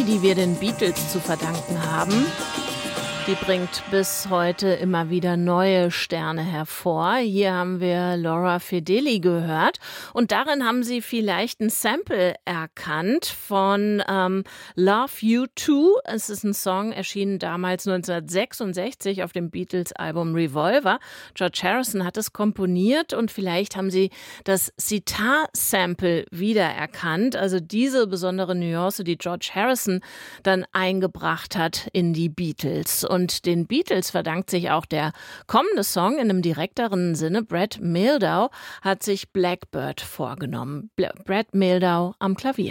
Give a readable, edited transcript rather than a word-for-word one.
die wir den Beatles zu verdanken haben. Die bringt bis heute immer wieder neue Sterne hervor. Hier haben wir Laura Fedeli gehört und darin haben Sie vielleicht ein Sample erkannt von Love You Too. Es ist ein Song, erschienen damals 1966 auf dem Beatles-Album Revolver. George Harrison hat es komponiert und vielleicht haben Sie das Sitar-Sample wiedererkannt. Also diese besondere Nuance, die George Harrison dann eingebracht hat in die Beatles. Und den Beatles verdankt sich auch der kommende Song in einem direkteren Sinne. Brad Mehldau hat sich Blackbird vorgenommen. Brad Mehldau am Klavier.